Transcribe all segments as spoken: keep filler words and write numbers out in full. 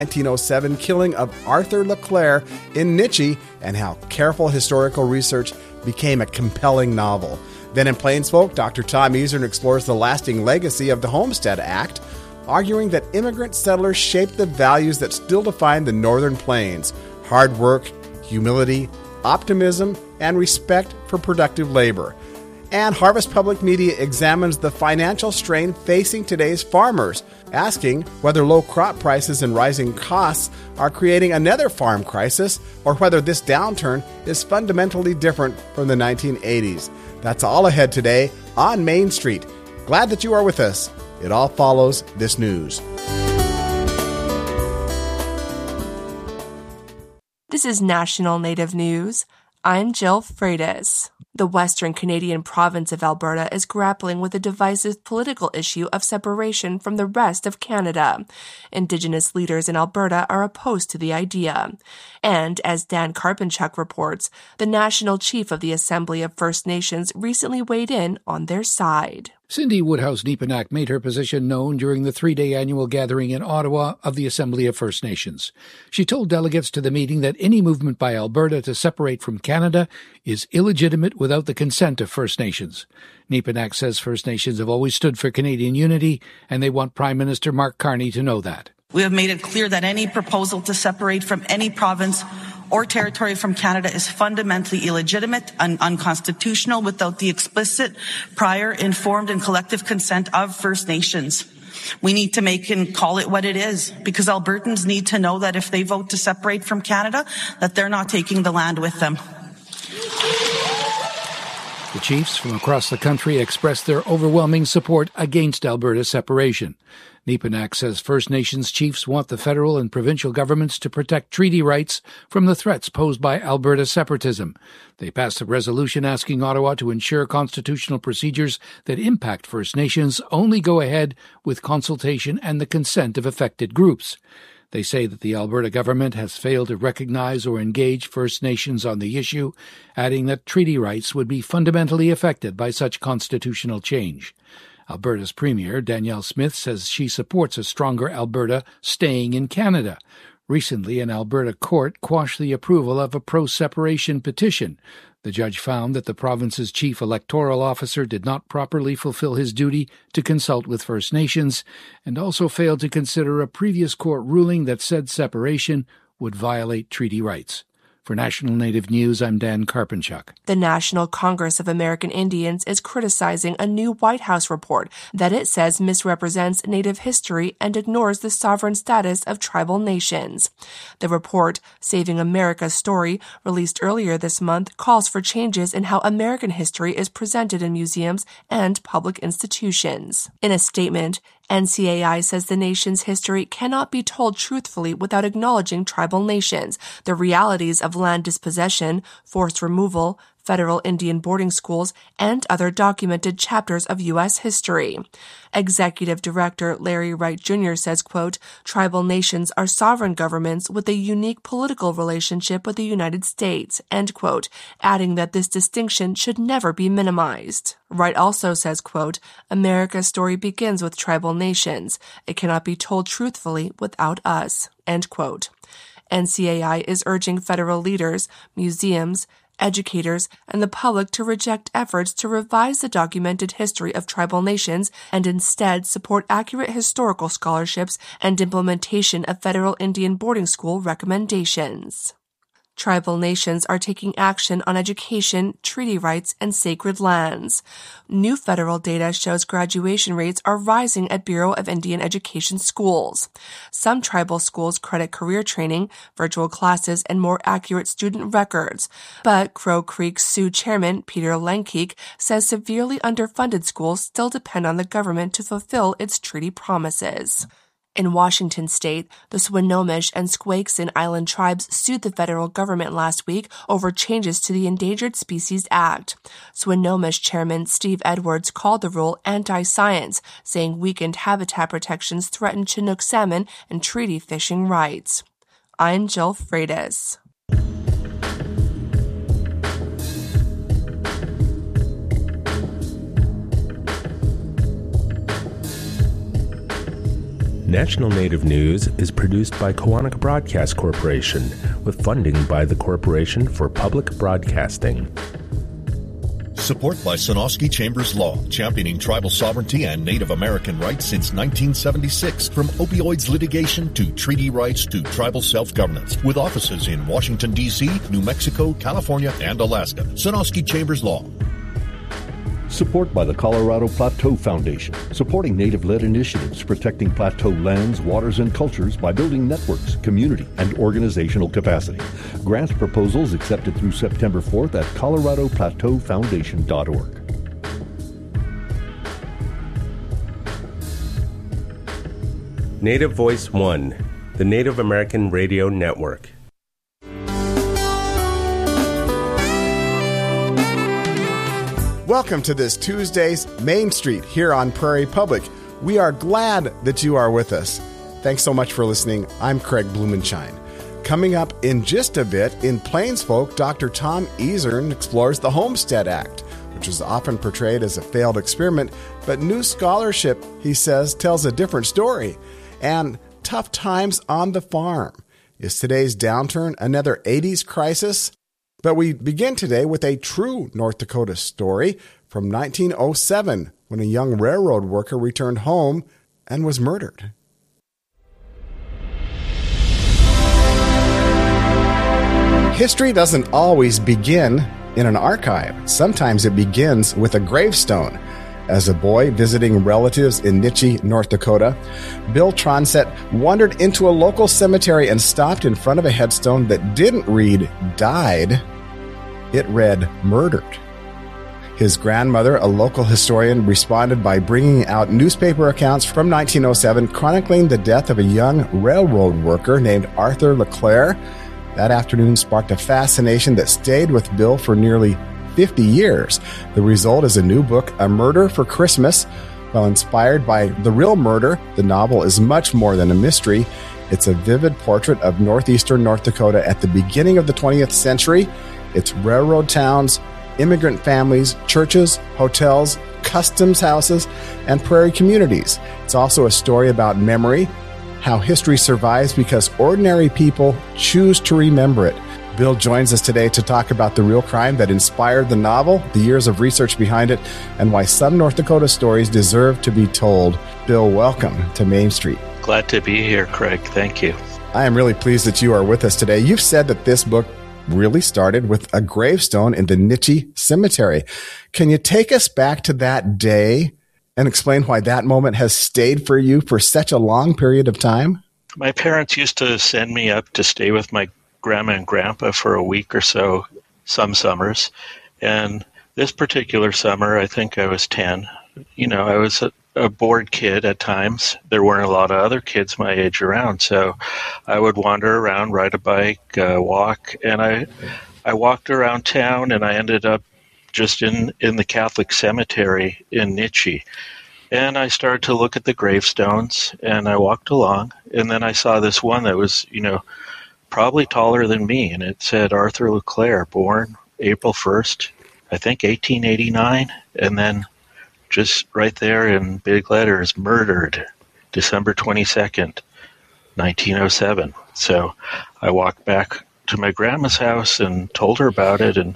nineteen oh seven killing of Arthur Leclerc in Nietzsche and how careful historical research became a compelling novel. Then in Plain Spoke, Doctor Tom Easern explores the lasting legacy of the Homestead Act, arguing that immigrant settlers shaped the values that still define the Northern Plains: hard work, humility, optimism, and respect for productive labor. And Harvest Public Media examines the financial strain facing today's farmers, asking whether low crop prices and rising costs are creating another farm crisis, or whether this downturn is fundamentally different from the nineteen eighties. That's all ahead today on Main Street. Glad that you are with us. It all follows this news. This is National Native News. I'm Jill Freitas. The Western Canadian province of Alberta is grappling with the divisive political issue of separation from the rest of Canada. Indigenous leaders in Alberta are opposed to the idea. And, as Dan Karpenchuk reports, the National Chief of the Assembly of First Nations recently weighed in on their side. Cindy Woodhouse-Nepenak made her position known during the three-day annual gathering in Ottawa of the Assembly of First Nations. She told delegates to the meeting that any movement by Alberta to separate from Canada is illegitimate without the consent of First Nations. Nepenak says First Nations have always stood for Canadian unity, and they want Prime Minister Mark Carney to know that. We have made it clear that any proposal to separate from any province or territory from Canada is fundamentally illegitimate and unconstitutional without the explicit, prior, informed, and collective consent of First Nations. We need to make and call it what it is, because Albertans need to know that if they vote to separate from Canada, that they're not taking the land with them. The chiefs from across the country expressed their overwhelming support against Alberta separation. Nepenak says First Nations chiefs want the federal and provincial governments to protect treaty rights from the threats posed by Alberta separatism. They passed a resolution asking Ottawa to ensure constitutional procedures that impact First Nations only go ahead with consultation and the consent of affected groups. They say that the Alberta government has failed to recognize or engage First Nations on the issue, adding that treaty rights would be fundamentally affected by such constitutional change. Alberta's Premier, Danielle Smith, says she supports a stronger Alberta staying in Canada. Recently, an Alberta court quashed the approval of a pro-separation petition. The judge found that the province's chief electoral officer did not properly fulfill his duty to consult with First Nations, and also failed to consider a previous court ruling that said separation would violate treaty rights. For National Native News, I'm Dan Karpenchuk. The National Congress of American Indians is criticizing a new White House report that it says misrepresents Native history and ignores the sovereign status of tribal nations. The report, Saving America's Story, released earlier this month, calls for changes in how American history is presented in museums and public institutions. In a statement, N C A I says the nation's history cannot be told truthfully without acknowledging tribal nations, the realities of land dispossession, forced removal, federal Indian boarding schools, and other documented chapters of U S history. Executive Director Larry Wright Junior says, quote, tribal nations are sovereign governments with a unique political relationship with the United States, end quote, adding that this distinction should never be minimized. Wright also says, quote, America's story begins with tribal nations. It cannot be told truthfully without us, end quote. N C A I is urging federal leaders, museums, educators, and the public to reject efforts to revise the documented history of tribal nations and instead support accurate historical scholarships and implementation of federal Indian boarding school recommendations. Tribal nations are taking action on education, treaty rights, and sacred lands. New federal data shows graduation rates are rising at Bureau of Indian Education schools. Some tribal schools credit career training, virtual classes, and more accurate student records. But Crow Creek Sioux chairman Peter Lenkeek says severely underfunded schools still depend on the government to fulfill its treaty promises. In Washington state, the Swinomish and Squaxin Island tribes sued the federal government last week over changes to the Endangered Species Act. Swinomish Chairman Steve Edwards called the rule anti-science, saying weakened habitat protections threaten Chinook salmon and treaty fishing rights. I'm Jill Freitas. National Native News is produced by Koahnic Broadcast Corporation with funding by the Corporation for Public Broadcasting. Support by Sonosky Chambers Law, championing tribal sovereignty and Native American rights since nineteen seventy-six. From opioids litigation to treaty rights to tribal self-governance. With offices in Washington, D C, New Mexico, California, and Alaska. Sonosky Chambers Law. Support by the Colorado Plateau Foundation, supporting Native-led initiatives protecting plateau lands, waters, and cultures by building networks, community, and organizational capacity. Grant proposals accepted through September fourth at colorado plateau foundation dot org. Native Voice One, the Native American Radio Network. Welcome to this Tuesday's Main Street here on Prairie Public. We are glad that you are with us. Thanks so much for listening. I'm Craig Blumenshine. Coming up in just a bit, in Plains Folk, Doctor Tom Isern explores the Homestead Act, which is often portrayed as a failed experiment, but new scholarship, he says, tells a different story. And tough times on the farm. Is today's downturn another eighties crisis? But we begin today with a true North Dakota story from nineteen oh seven, when a young railroad worker returned home and was murdered. History doesn't always begin in an archive. Sometimes it begins with a gravestone. As a boy visiting relatives in Nitchie, North Dakota, Bill Tronset wandered into a local cemetery and stopped in front of a headstone that didn't read died. It read murdered. His grandmother, a local historian, responded by bringing out newspaper accounts from nineteen oh seven chronicling the death of a young railroad worker named Arthur LeClaire. That afternoon sparked a fascination that stayed with Bill for nearly fifty years. The result is a new book, A Murder for Christmas. While inspired by the real murder, the novel is much more than a mystery. It's a vivid portrait of northeastern North Dakota at the beginning of the twentieth century. It's railroad towns, immigrant families, churches, hotels, customs houses, and prairie communities. It's also a story about memory, how history survives because ordinary people choose to remember it. Bill joins us today to talk about the real crime that inspired the novel, the years of research behind it, and why some North Dakota stories deserve to be told. Bill, welcome to Main Street. Glad to be here, Craig. Thank you. I am really pleased that you are with us today. You've said that this book really started with a gravestone in the Nitchie Cemetery. Can you take us back to that day and explain why that moment has stayed for you for such a long period of time? My parents used to send me up to stay with my grandma and grandpa for a week or so, some summers. And this particular summer, I think I was ten. You know, I was a, a bored kid at times. There weren't a lot of other kids my age around. So I would wander around, ride a bike, uh, walk. And I I walked around town, and I ended up just in, in the Catholic cemetery in Nitchie. And I started to look at the gravestones, and I walked along. And then I saw this one that was, you know, probably taller than me, and it said Arthur LeClaire, born April first, I think eighteen eighty-nine, and then just right there in big letters, murdered December twenty-second, nineteen oh seven. So I walked back to my grandma's house and told her about it, and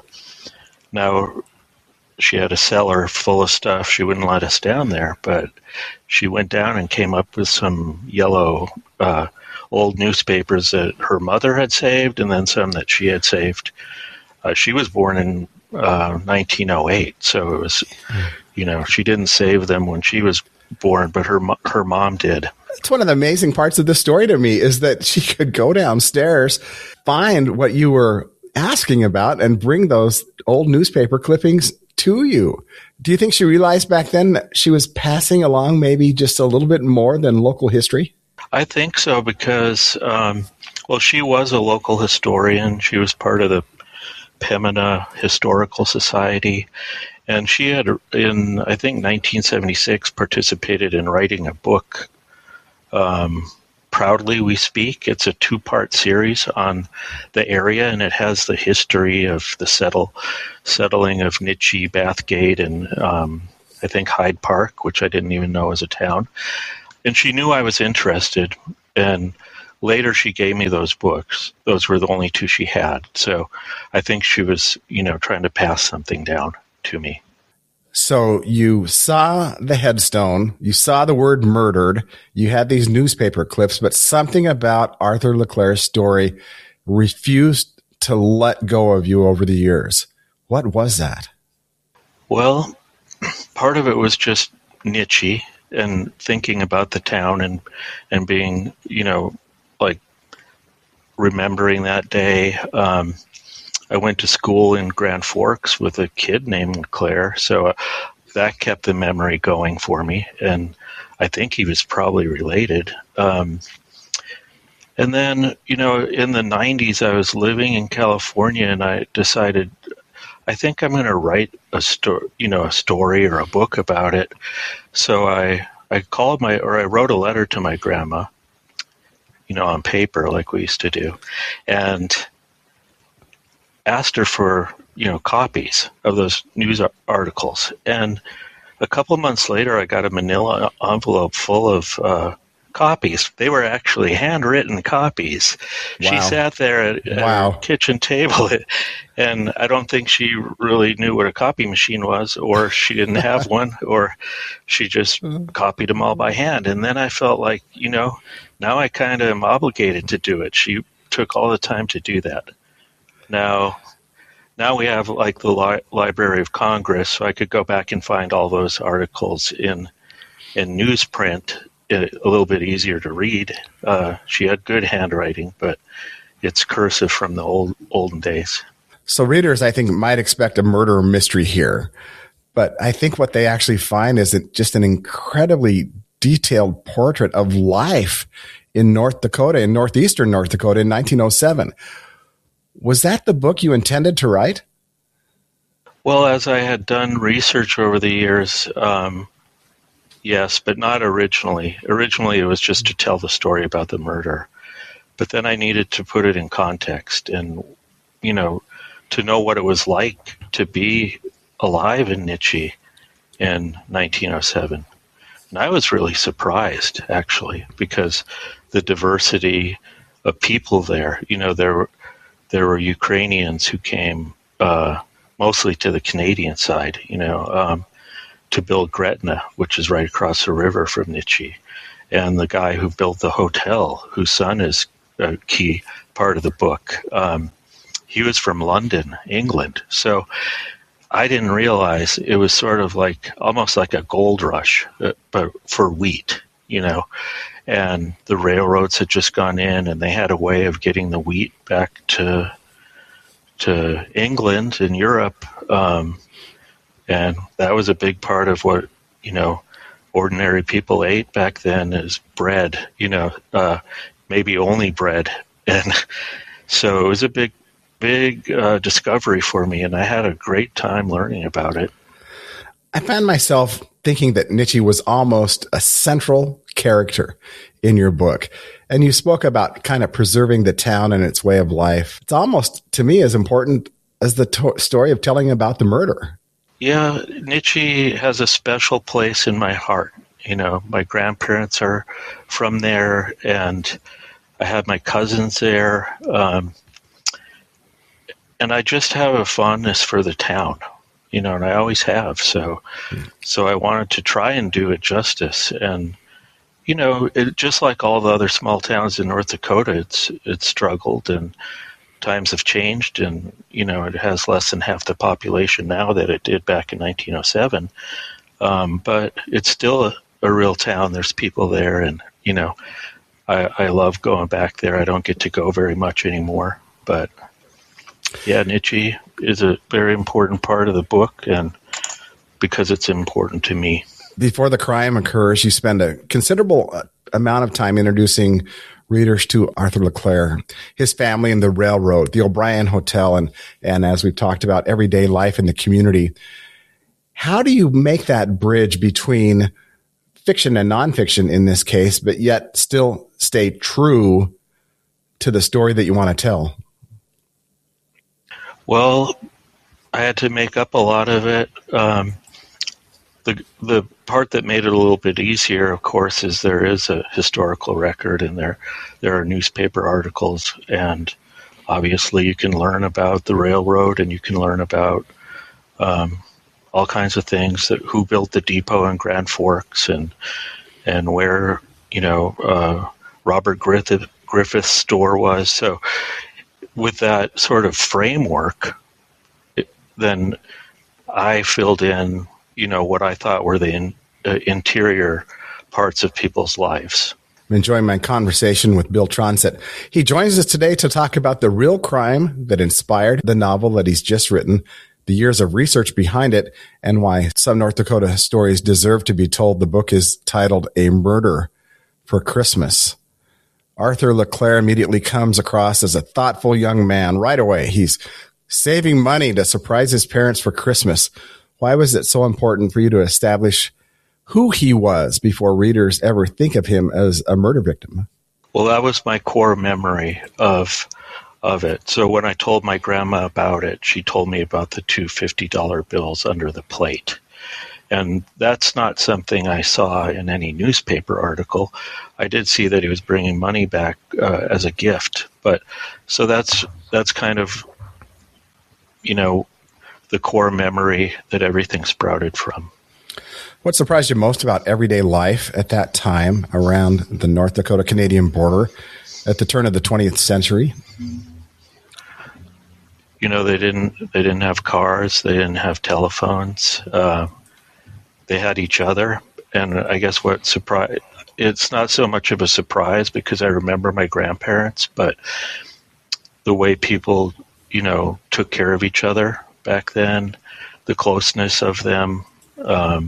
now she had a cellar full of stuff. She wouldn't let us down there, but she went down and came up with some yellow uh old newspapers that her mother had saved, and then some that she had saved. Uh, she was born in uh, nineteen oh eight, so it was, you know, she didn't save them when she was born, but her her mom did. It's one of the amazing parts of this story to me is that she could go downstairs, find what you were asking about, and bring those old newspaper clippings to you. Do you think she realized back then that she was passing along maybe just a little bit more than local history? I think so because, um, well, she was a local historian. She was part of the Pembina Historical Society. And she had, in, I think, nineteen seventy-six, participated in writing a book, um, Proudly We Speak. It's a two-part series on the area, and it has the history of the settle, settling of Nitchie, Bathgate, and um, I think Hyde Park, which I didn't even know was a town. and she knew I was interested, and later she gave me those books. Those were the only two she had. So I think she was, you know, trying to pass something down to me. So you saw the headstone, you saw the word murdered, you had these newspaper clips, but something about Arthur LeClaire's story refused to let go of you over the years. What was that? Well, part of it was just Nietzsche and thinking about the town and, and being, you know, like remembering that day. Um, I went to school in Grand Forks with a kid named LeClaire, so uh, that kept the memory going for me, and I think he was probably related. Um, and then, you know, in the nineties, I was living in California, and I decided, I think I'm going to write a story, you know, a story or a book about it. So I, I called my, or I wrote a letter to my grandma, you know, on paper like we used to do, and asked her for, you know, copies of those news articles. And a couple of months later, I got a manila envelope full of uh, copies. They were actually handwritten copies. Wow. She sat there at, at wow. her kitchen table, and I don't think she really knew what a copy machine was, or she didn't have one, or she just copied them all by hand. And then I felt like, you know, now I kind of am obligated to do it. She took all the time to do that. Now, now we have like the Li- Library of Congress, so I could go back and find all those articles in in newsprint, a little bit easier to read. Uh, she had good handwriting, but it's cursive from the old olden days. So readers, I think, might expect a murder mystery here, but I think what they actually find is just an incredibly detailed portrait of life in North Dakota, in northeastern North Dakota in nineteen oh seven. Was that the book you intended to write? Well, as I had done research over the years, um, yes, but not originally. Originally, it was just to tell the story about the murder. But then I needed to put it in context and, you know, to know what it was like to be alive in Nietzsche in nineteen oh seven. And I was really surprised, actually, because the diversity of people there, you know, there were There were Ukrainians who came uh, mostly to the Canadian side, you know, um, to build Gretna, which is right across the river from Nietzsche. And the guy who built the hotel, whose son is a key part of the book, um, he was from London, England. So I didn't realize it was sort of like almost like a gold rush, uh, but for wheat, you know. And the railroads had just gone in, and they had a way of getting the wheat back to to England and Europe, um, and that was a big part of what, you know, ordinary people ate back then, is bread. You know, uh, maybe only bread, and so it was a big, big uh, discovery for me, and I had a great time learning about it. I found myself thinking that Nietzsche was almost a central character in your book. And you spoke about kind of preserving the town and its way of life. It's almost, to me, as important as the to- story of telling about the murder. Yeah, Nietzsche has a special place in my heart. You know, my grandparents are from there, and I had my cousins there. Um, and I just have a fondness for the town, you know, and I always have. So, mm. so I wanted to try and do it justice. And, you know, it, just like all the other small towns in North Dakota, it's it's struggled, and times have changed, and, you know, it has less than half the population now that it did back in nineteen oh seven. Um, but it's still a, a real town. There's people there, and, you know, I, I love going back there. I don't get to go very much anymore, but yeah, Nietzsche is a very important part of the book, and because it's important to me. Before the crime occurs, you spend a considerable amount of time introducing readers to Arthur LeClaire, his family, and the railroad, the O'Brien Hotel, and, and as we've talked about, everyday life in the community. How do you make that bridge between fiction and nonfiction in this case, but yet still stay true to the story that you want to tell? Well, I had to make up a lot of it. Um, the the part that made it a little bit easier, of course, is there is a historical record, and there there are newspaper articles, and obviously you can learn about the railroad, and you can learn about um, all kinds of things, that who built the depot in Grand Forks, and and where, you know, uh, Robert Griffith, Griffith's store was. So with that sort of framework, it, then I filled in, you know, what I thought were the in, uh, interior parts of people's lives. I'm enjoying my conversation with Bill Tronset. He joins us today to talk about the real crime that inspired the novel that he's just written, the years of research behind it, and why some North Dakota stories deserve to be told. The book is titled A Murder for Christmas. Arthur LeClair immediately comes across as a thoughtful young man right away. He's saving money to surprise his parents for Christmas. Why was it so important for you to establish who he was before readers ever think of him as a murder victim? Well, that was my core memory of of it. So when I told my grandma about it, she told me about the two fifty dollar bills under the plate. And that's not something I saw in any newspaper article. I did see that he was bringing money back uh, as a gift. But so that's that's kind of, you know, the core memory that everything sprouted from. What surprised you most about everyday life at that time around the North Dakota-Canadian border at the turn of the twentieth century? You know, they didn't they didn't have cars, they didn't have telephones. Uh, they had each other, and I guess what surprised, it's not so much of a surprise because I remember my grandparents, but the way people, you know, took care of each other back then, the closeness of them, um,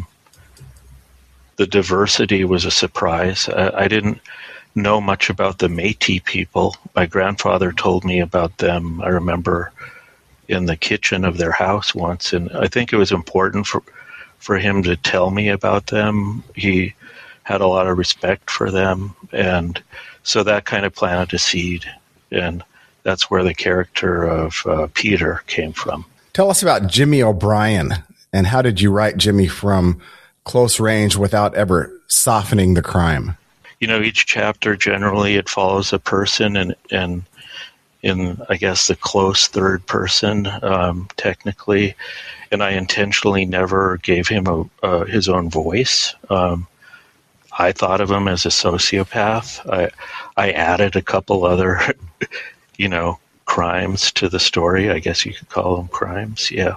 the diversity was a surprise. I, I didn't know much about the Métis people. My grandfather told me about them. I remember in the kitchen of their house once, and I think it was important for for him to tell me about them. He had a lot of respect for them, and so that kind of planted a seed, and that's where the character of uh, Peter came from. Tell us about Jimmy O'Brien, and how did you write Jimmy from close range without ever softening the crime? You know, each chapter generally it follows a person, and and in, I guess, the close third person, um, technically, and I intentionally never gave him a, uh, his own voice. Um, I thought of him as a sociopath. I I added a couple other, you know, crimes to the story. I guess you could call them crimes. Yeah.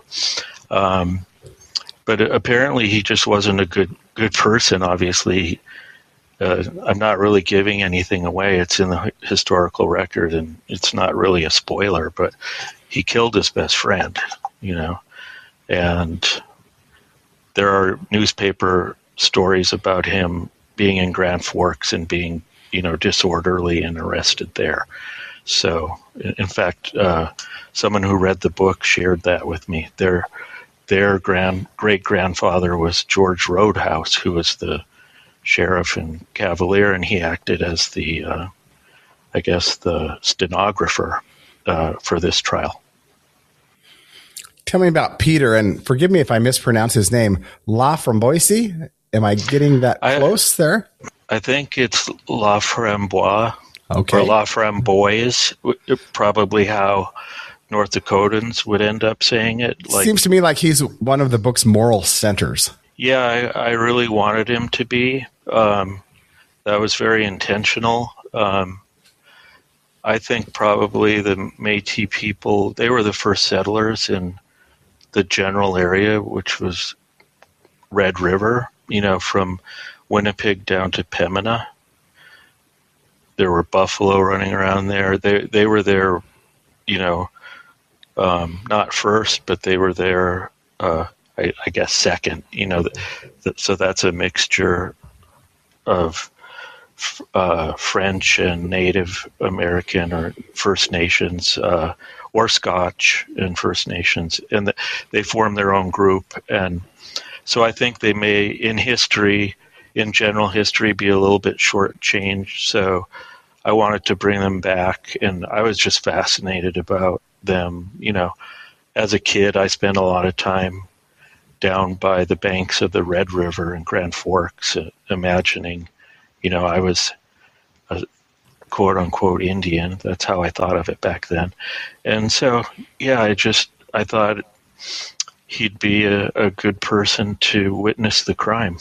Um, but apparently he just wasn't a good good person. Obviously, uh, I'm not really giving anything away. It's in the historical record, and it's not really a spoiler. But he killed his best friend, you know, and there are newspaper stories about him being in Grand Forks and being, you know, disorderly and arrested there. So, in fact, uh, someone who read the book shared that with me. Their their grand great grandfather was George Roadhouse, who was the sheriff in Cavalier, and he acted as the, uh, I guess, the stenographer uh, for this trial. Tell me about Peter, and forgive me if I mispronounce his name. Laframboise? Am I getting that I, close there? I think it's Laframboise. Okay. Or Laframboise, probably how North Dakotans would end up saying it. Like, seems to me like he's one of the book's moral centers. Yeah, I, I really wanted him to be. Um, that was very intentional. Um, I think probably the Métis people, they were the first settlers in the general area, which was Red River, you know, from Winnipeg down to Pembina. There were buffalo running around there. They they were there, you know, um, not first, but they were there, uh, I, I guess, second. You know, th- th- so that's a mixture of uh, French and Native American or First Nations, uh, or Scotch and First Nations, and th- they formed their own group. And so I think they may, in history, in general history, be a little bit shortchanged. So I wanted to bring them back, and I was just fascinated about them. You know, as a kid, I spent a lot of time down by the banks of the Red River in Grand Forks, uh, imagining, you know, I was a quote-unquote Indian. That's how I thought of it back then. And so, yeah, I just, I thought he'd be a, a good person to witness the crime.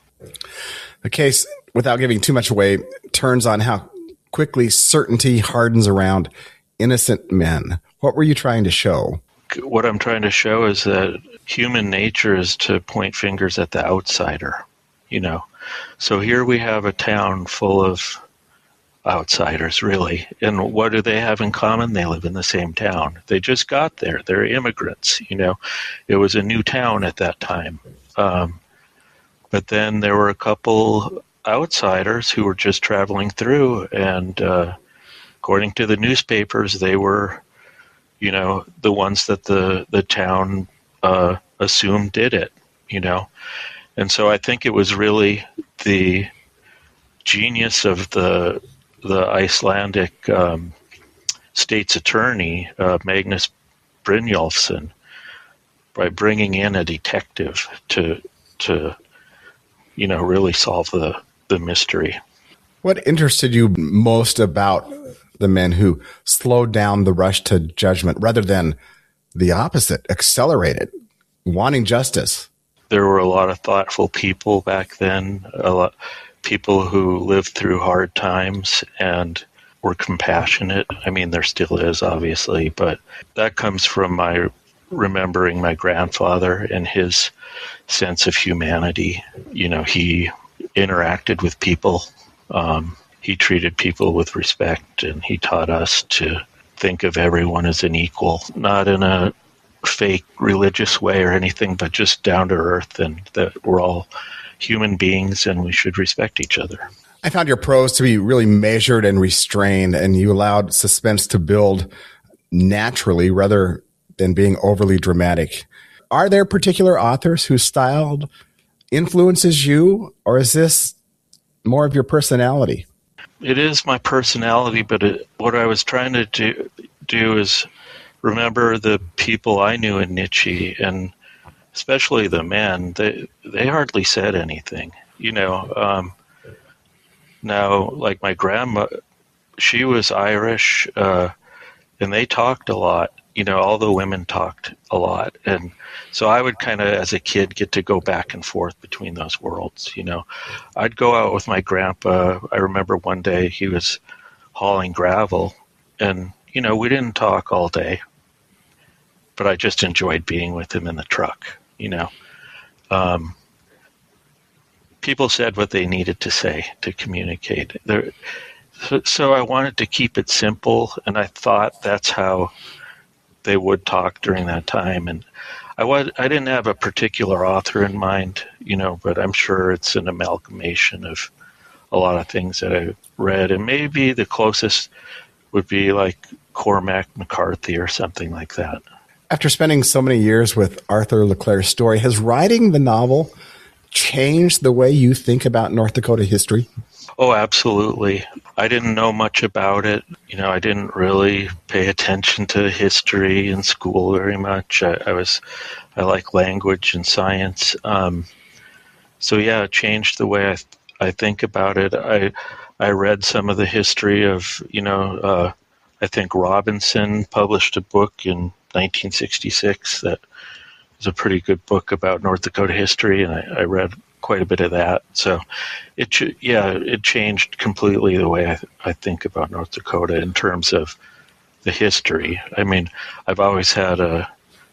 The case, without giving too much away, turns on how quickly certainty hardens around innocent men. What were you trying to show? What I'm trying to show is that human nature is to point fingers at the outsider, you know. So here we have a town full of outsiders, really. And what do they have in common? They live in the same town. They just got there. They're immigrants, you know. It was a new town at that time. Um, but then there were a couple outsiders who were just traveling through, and uh, according to the newspapers, they were, you know, the ones that the, the town uh, assumed did it, you know. And so I think it was really the genius of the the Icelandic um, state's attorney, uh, Magnus Brynjolfsson, by bringing in a detective to, to you know, really solve the, the mystery. What interested you most about the men who slowed down the rush to judgment rather than the opposite, accelerated, wanting justice? There were a lot of thoughtful people back then, a lot people who lived through hard times and were compassionate. I mean, there still is, obviously, but that comes from my remembering my grandfather and his sense of humanity. You know, he interacted with people. Um, he treated people with respect, and he taught us to think of everyone as an equal, not in a fake religious way or anything, but just down to earth, and that we're all human beings and we should respect each other. I found your prose to be really measured and restrained, and you allowed suspense to build naturally rather than being overly dramatic. Are there particular authors whose style influences you, or is this more of your personality? It is my personality, but it, what I was trying to do, do is remember the people I knew in Nietzsche, and especially the men. They they hardly said anything, you know. Um, now, like my grandma, she was Irish, uh, and they talked a lot. You know, all the women talked a lot, and so I would kind of, as a kid, get to go back and forth between those worlds. You know, I'd go out with my grandpa. I remember one day he was hauling gravel, and you know, we didn't talk all day, but I just enjoyed being with him in the truck. You know, um, people said what they needed to say to communicate. There, so, so I wanted to keep it simple, and I thought that's how they would talk during that time. And I was, I didn't have a particular author in mind, you know, but I'm sure it's an amalgamation of a lot of things that I read, and maybe the closest would be like Cormac McCarthy or something like that. After spending so many years with Arthur LeClair's story, has writing the novel changed the way you think about North Dakota history? Oh, absolutely. I didn't know much about it. You know, I didn't really pay attention to history in school very much. I, I was, I like language and science. Um, so yeah, it changed the way I, th- I think about it. I, I read some of the history of, you know, uh, I think Robinson published a book in nineteen sixty-six that was a pretty good book about North Dakota history, and I, I read quite a bit of that. So it, yeah, it changed completely the way I, th- I think about North Dakota in terms of the history. I mean, I've always had a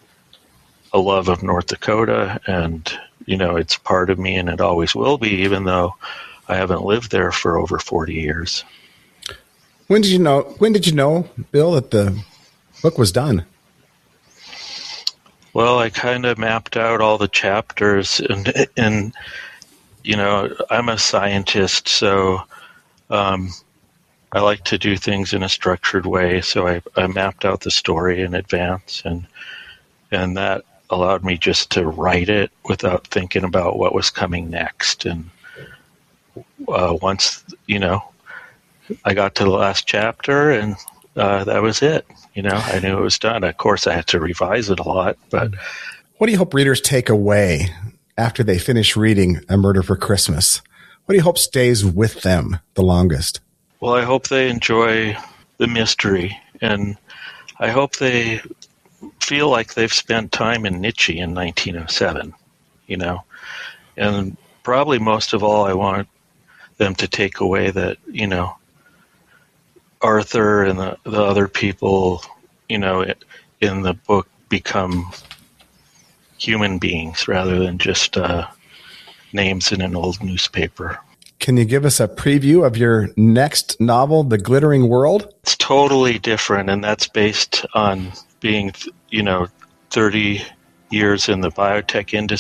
a love of North Dakota, and you know, it's part of me, and it always will be, even though I haven't lived there for over forty years. When did you know? When did you know, Bill, that the book was done? Well, I kind of mapped out all the chapters, and, and you know, I'm a scientist, so um, I like to do things in a structured way. So I, I mapped out the story in advance, and and that allowed me just to write it without thinking about what was coming next. And uh, once, you know, I got to the last chapter, and uh, that was it. You know, I knew it was done. Of course, I had to revise it a lot, but What do you hope readers take away after they finish reading A Murder for Christmas? What do you hope stays with them the longest? Well, I hope they enjoy the mystery, and I hope they feel like they've spent time in Nitschy in nineteen oh seven, you know. And probably most of all, I want them to take away that, you know, Arthur and the, the other people, you know, in the book become human beings rather than just uh, names in an old newspaper. Can you give us a preview of your next novel, The Glittering World? It's totally different, and that's based on being, you know, thirty years in the biotech industry.